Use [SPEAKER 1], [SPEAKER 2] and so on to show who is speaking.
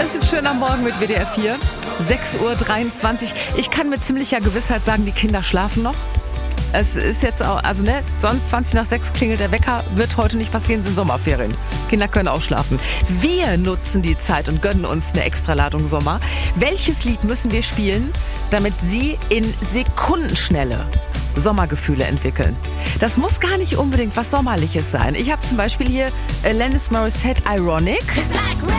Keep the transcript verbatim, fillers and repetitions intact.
[SPEAKER 1] Es ist ein schöner Morgen mit W D R vier. sechs Uhr dreiundzwanzig. Ich kann mit ziemlicher Gewissheit sagen, die Kinder schlafen noch. Es ist jetzt auch, also ne, sonst zwanzig nach sechs klingelt der Wecker, wird heute nicht passieren, sind Sommerferien. Kinder können auch schlafen. Wir nutzen die Zeit und gönnen uns eine Extraladung Sommer. Welches Lied müssen wir spielen, damit Sie in Sekundenschnelle Sommergefühle entwickeln? Das muss gar nicht unbedingt was Sommerliches sein. Ich habe zum Beispiel hier Alanis Morissette, Ironic.